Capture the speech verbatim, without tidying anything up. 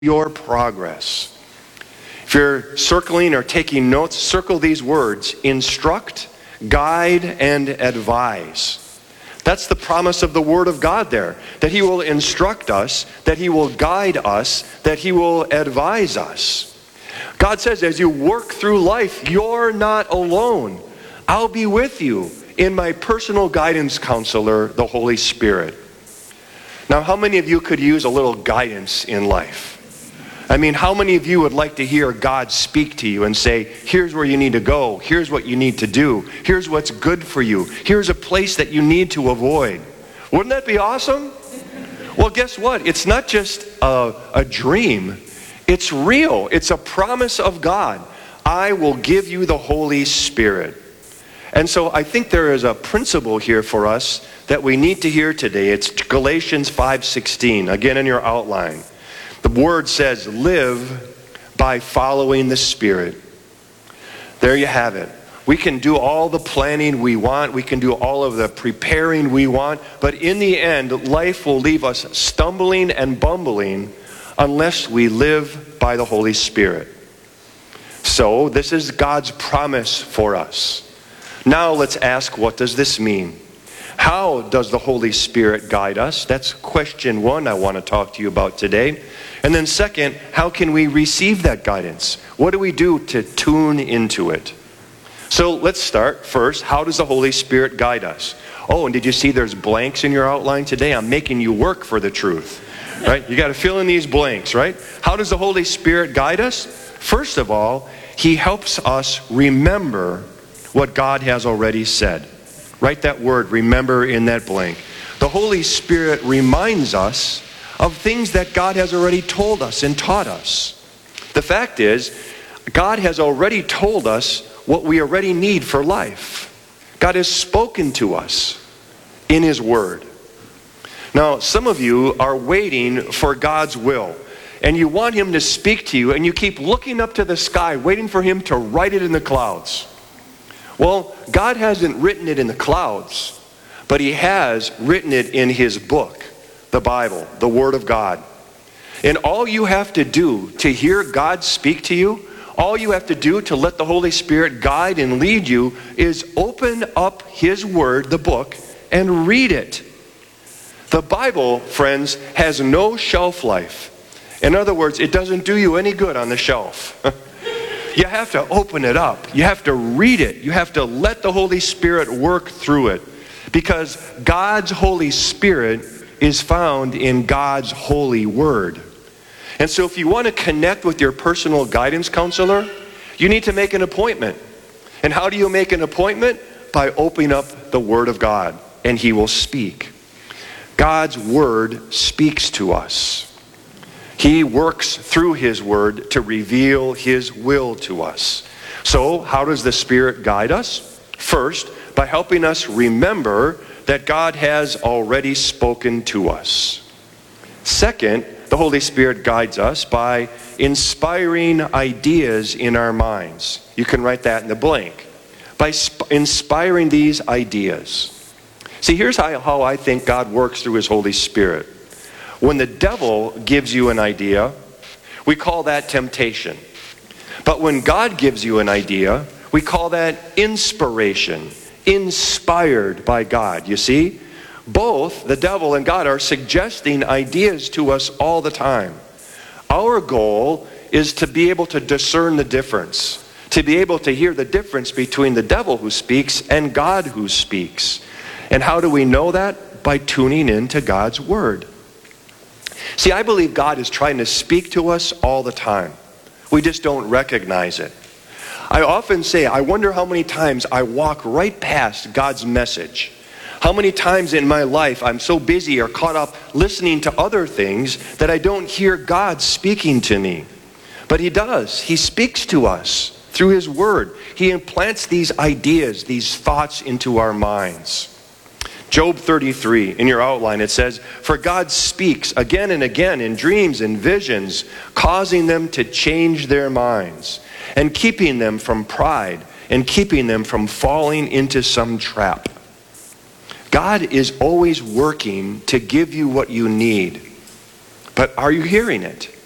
your progress. If you're circling or taking notes, circle these words: instruct, guide, and advise. That's the promise of the Word of God there, that He will instruct us, that He will guide us, that He will advise us. God says, as you work through life, you're not alone. I'll be with you in my personal guidance counselor, the Holy Spirit. Now, how many of you could use a little guidance in life? I mean, how many of you would like to hear God speak to you and say, here's where you need to go, here's what you need to do, here's what's good for you, here's a place that you need to avoid? Wouldn't that be awesome? Well, guess what? It's not just a, a dream. It's real. It's a promise of God. I will give you the Holy Spirit. And so I think there is a principle here for us that we need to hear today. It's Galatians five sixteen, again in your outline. The word says, live by following the Spirit. There you have it. We can do all the planning we want. We can do all of the preparing we want. But in the end, life will leave us stumbling and bumbling unless we live by the Holy Spirit. So this is God's promise for us. Now let's ask, what does this mean? How does the Holy Spirit guide us? That's question one I want to talk to you about today. And then second, how can we receive that guidance? What do we do to tune into it? So let's start first. How does the Holy Spirit guide us? Oh, and did you see there's blanks in your outline today? I'm making you work for the truth. Right? You got to fill in these blanks, right? How does the Holy Spirit guide us? First of all, He helps us remember what God has already said. Write that word, remember, in that blank. The Holy Spirit reminds us of things that God has already told us and taught us. The fact is, God has already told us what we already need for life. God has spoken to us in His Word. Now, some of you are waiting for God's will, and you want Him to speak to you, and you keep looking up to the sky, waiting for Him to write it in the clouds. Well, God hasn't written it in the clouds, but He has written it in His book, the Bible, the Word of God. And all you have to do to hear God speak to you, all you have to do to let the Holy Spirit guide and lead you is open up His Word, the book, and read it. The Bible, friends, has no shelf life. In other words, it doesn't do you any good on the shelf. You have to open it up. You have to read it. You have to let the Holy Spirit work through it. Because God's Holy Spirit is found in God's holy Word. And so if you want to connect with your personal guidance counselor, you need to make an appointment. And how do you make an appointment? By opening up the Word of God, and He will speak. God's Word speaks to us. He works through His Word to reveal His will to us. So, how does the Spirit guide us? First, by helping us remember that God has already spoken to us. Second, the Holy Spirit guides us by inspiring ideas in our minds. You can write that in the blank. By sp- inspiring these ideas. See, here's how, how I think God works through His Holy Spirit. When the devil gives you an idea, we call that temptation. But when God gives you an idea, we call that inspiration, inspired by God. You see, both the devil and God are suggesting ideas to us all the time. Our goal is to be able to discern the difference, to be able to hear the difference between the devil who speaks and God who speaks. And how do we know that? By tuning into God's Word. See, I believe God is trying to speak to us all the time. We just don't recognize it. I often say, I wonder how many times I walk right past God's message. How many times in my life I'm so busy or caught up listening to other things that I don't hear God speaking to me. But He does. He speaks to us through His Word. He implants these ideas, these thoughts into our minds. Job thirty-three, in your outline, it says, "For God speaks again and again in dreams and visions, causing them to change their minds, and keeping them from pride, and keeping them from falling into some trap." God is always working to give you what you need. But are you hearing it?